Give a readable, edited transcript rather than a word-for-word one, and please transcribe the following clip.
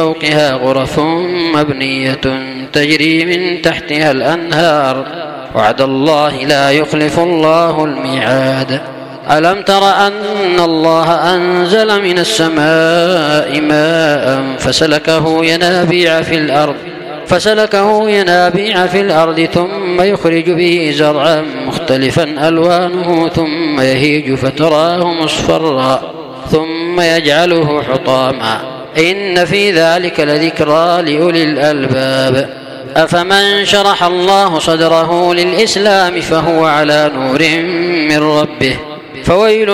فوقها غرف مبنية تجري من تحتها الأنهار وعد الله لا يخلف الله الميعاد. ألم تر أن الله أنزل من السماء ماء فسلكه ينابيع في الأرض ثم يخرج به زرعا مختلفا ألوانه ثم يهيج فتراه مصفرا ثم يجعله حطاما إن في ذلك لذكرى لأولي الألباب. أفمن شرح الله صدره للإسلام فهو على نور من ربه فويل